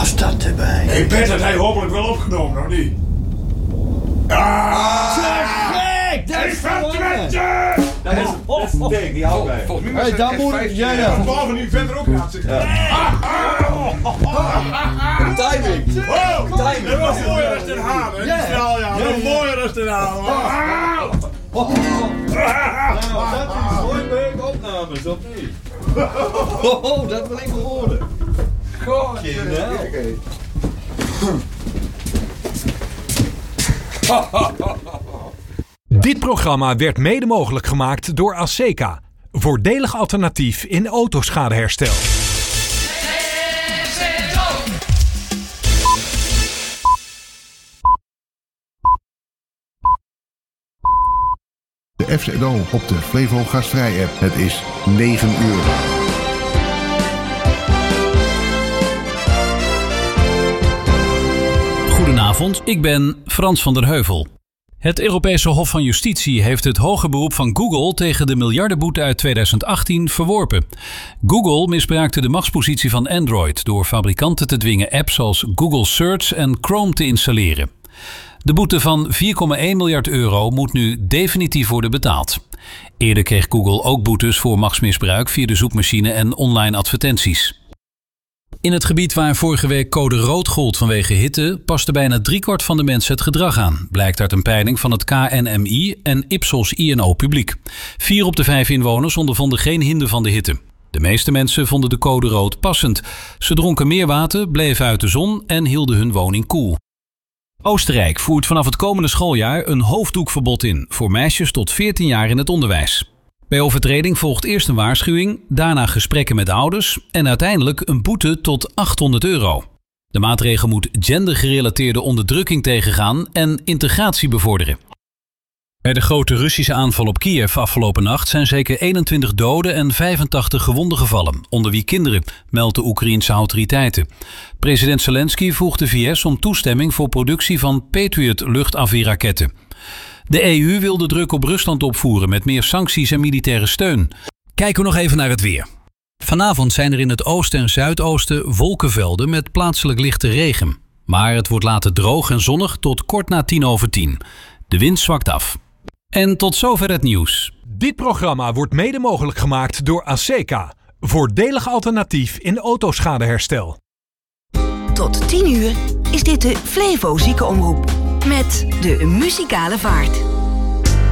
Was dat erbij? Ik ben dat hij hopelijk wel opgenomen, nog niet? Kijk, dat is Twente! Dat is een ding, die houdt mij. Hey, daar moet ik... Ja. Behalve nu verder ook gaat zich. Timing. Timing. Dat was mooier dan Den Haan, hè? Ja. Dat was mooier dan Den Haan. Nou, dat is mooi bij opnames, of niet? Dat wil ik wel horen. Goh, Dit programma werd mede mogelijk gemaakt door Aseca. Voordelig alternatief in autoschadeherstel. De FZO op de Flevo Gastvrij app. Het is 9 uur. Goedenavond, ik ben Frans van der Heuvel. Het Europese Hof van Justitie heeft het hoger beroep van Google tegen de miljardenboete uit 2018 verworpen. Google misbruikte de machtspositie van Android door fabrikanten te dwingen apps als Google Search en Chrome te installeren. De boete van 4,1 miljard euro moet nu definitief worden betaald. Eerder kreeg Google ook boetes voor machtsmisbruik via de zoekmachine en online advertenties. In het gebied waar vorige week code rood gold vanwege hitte, paste bijna 3/4 van de mensen het gedrag aan, blijkt uit een peiling van het KNMI en Ipsos INO Publiek. 4 op de 5 inwoners ondervonden geen hinder van de hitte. De meeste mensen vonden de code rood passend. Ze dronken meer water, bleven uit de zon en hielden hun woning koel. Oostenrijk voert vanaf het komende schooljaar een hoofddoekverbod in voor meisjes tot 14 jaar in het onderwijs. Bij overtreding volgt eerst een waarschuwing, daarna gesprekken met ouders en uiteindelijk een boete tot 800 euro. De maatregel moet gendergerelateerde onderdrukking tegengaan en integratie bevorderen. Bij de grote Russische aanval op Kiev afgelopen nacht zijn zeker 21 doden en 85 gewonden gevallen, onder wie kinderen, meldt de Oekraïense autoriteiten. President Zelensky vroeg de VS om toestemming voor productie van Patriot luchtafweerraketten. De EU wil de druk op Rusland opvoeren met meer sancties en militaire steun. Kijken we nog even naar het weer. Vanavond zijn er in het oosten en zuidoosten wolkenvelden met plaatselijk lichte regen. Maar het wordt later droog en zonnig tot kort na 10:10. De wind zwakt af. En tot zover het nieuws. Dit programma wordt mede mogelijk gemaakt door Aseca. Voordelig alternatief in autoschadeherstel. Tot 10 uur is dit de Flevo Ziekenomroep met de muzikale vaart.